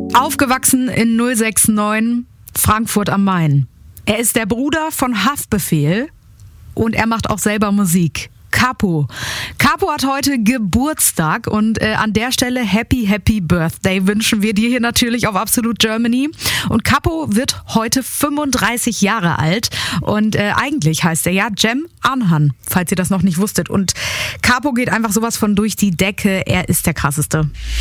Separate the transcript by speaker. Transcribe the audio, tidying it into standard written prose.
Speaker 1: Aufgewachsen in 069 Frankfurt am Main. Er ist der Bruder von Haftbefehl und er macht auch selber Musik. Capo. Capo hat heute Geburtstag und an der Stelle Happy Birthday wünschen wir dir hier natürlich auf Absolute Germany. Und Capo wird heute 35 Jahre alt und eigentlich heißt er ja Cem Arnhan, falls ihr das noch nicht wusstet. Und Capo geht einfach sowas von durch die Decke, er ist der Krasseste.